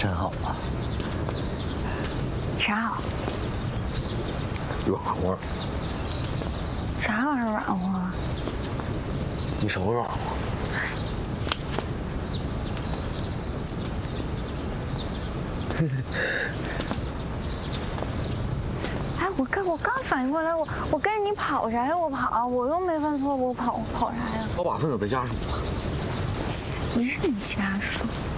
真好啊。 啥好？ 软和。 啥玩意儿软和？ 你手软和。 哎，我刚反应过来，我跟着你跑啥呀？我又没犯错，我跑啥呀？ 高把分子的家属。 敌人家属。